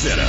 Center.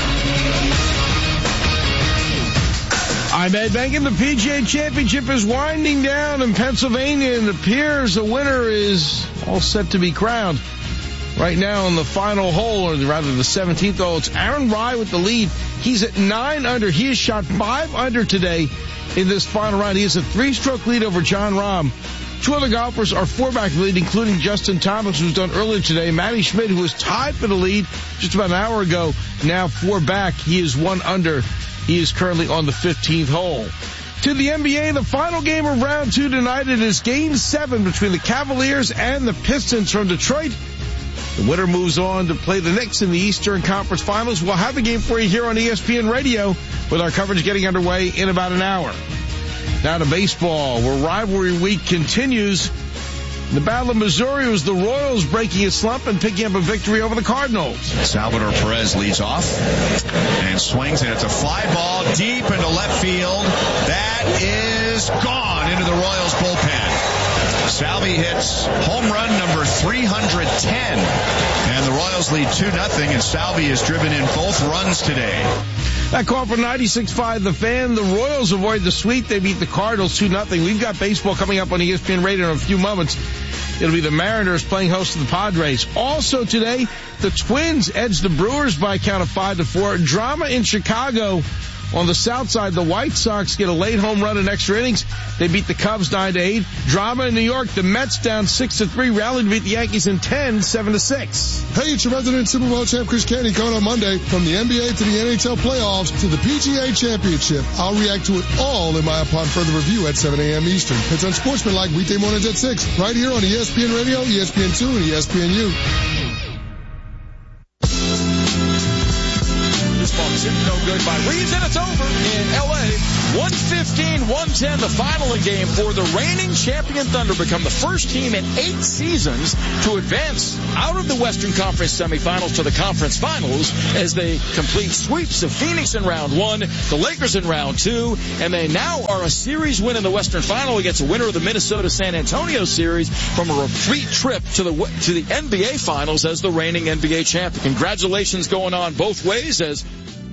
I'm Ed Benkin. The PGA Championship is winding down in Pennsylvania, and it appears the winner is all set to be crowned. Right now on the final hole, or rather the 17th hole, it's Aaron Rai with the lead. He's at 9 under. He has shot 5 under today in this final round. He has a 3-stroke lead over Jon Rahm. 2 other golfers are 4 back in the lead, including Justin Thomas, who was done earlier today. Matty Schmidt, who was tied for the lead just about an hour ago, now 4 back. He is 1 under. He is currently on the 15th hole. To the NBA, the final game of round 2 tonight. It is Game 7 between the Cavaliers and the Pistons from Detroit. The winner moves on to play the Knicks in the Eastern Conference Finals. We'll have the game for you here on ESPN Radio with our coverage getting underway in about an hour. Now to baseball, where rivalry week continues. The Battle of Missouri was the Royals breaking a slump and picking up a victory over the Cardinals. Salvador Perez leads off and swings, and it's a fly ball deep into left field. That is gone into the Royals bullpen. Salvi hits home run number 310, and the Royals lead 2-0, and Salvi has driven in both runs today. That call for 96.5 The Fan. The Royals avoid the sweep. They beat the Cardinals 2-0. We've got baseball coming up on ESPN Radio in a few moments. It'll be the Mariners playing host to the Padres. Also today, the Twins edge the Brewers by a count of 5-4. Drama in Chicago. On the south side, the White Sox get a late home run in extra innings. They beat the Cubs 9-8. Drama in New York, the Mets down 6-3, rallied to beat the Yankees in 10, 7-6. Hey, it's your resident Super Bowl champ Chris Canty coming on Monday. From the NBA to the NHL playoffs to the PGA Championship, I'll react to it all in my upon further review at 7 a.m. Eastern. It's Unsportsmanlike weekday mornings at 6, right here on ESPN Radio, ESPN2, and ESPNU. No good by Reeves, and it's over in L.A. 115-110, the final game for the reigning champion Thunder, become the first team in 8 seasons to advance out of the Western Conference semifinals to the conference finals as they complete sweeps of Phoenix in round 1, the Lakers in round 2, and they now are a series win in the Western Final against the winner of the Minnesota-San Antonio series from a retreat trip to the NBA Finals as the reigning NBA champion. Congratulations going on both ways as